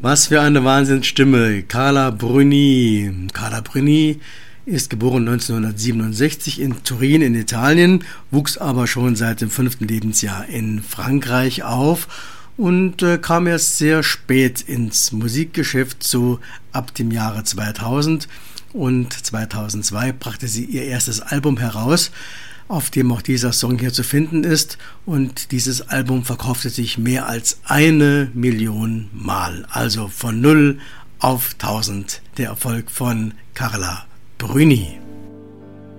Was für eine Wahnsinnsstimme, Carla Bruni. Carla Bruni ist geboren 1967 in Turin in Italien, wuchs aber schon seit dem 5. Lebensjahr in Frankreich auf und kam erst sehr spät ins Musikgeschäft, so ab dem Jahre 2000. Und 2002 brachte sie ihr erstes Album heraus, auf dem auch dieser Song hier zu finden ist. Und dieses Album verkaufte sich mehr als 1 Million Mal. Also von 0 auf 1000 der Erfolg von Carla Bruni.